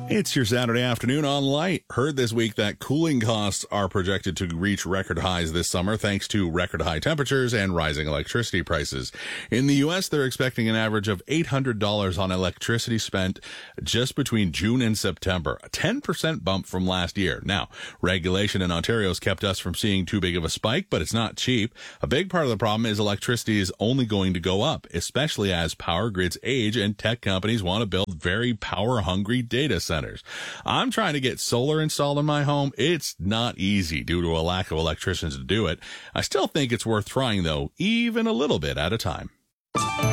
It's your Saturday afternoon on Light. Heard this week that cooling costs are projected to reach record highs this summer thanks to record high temperatures and rising electricity prices. In the U.S., they're expecting an average of $800 on electricity spent just between June and September, a 10% bump from last year. Now, regulation in Ontario has kept us from seeing too big of a spike, but it's not cheap. A big part of the problem is electricity is only going to go up, especially as power grids age and tech companies want to build very power-hungry data centers. I'm trying to get solar installed in my home. It's not easy due to a lack of electricians to do it. I still think it's worth trying, though, even a little bit at a time.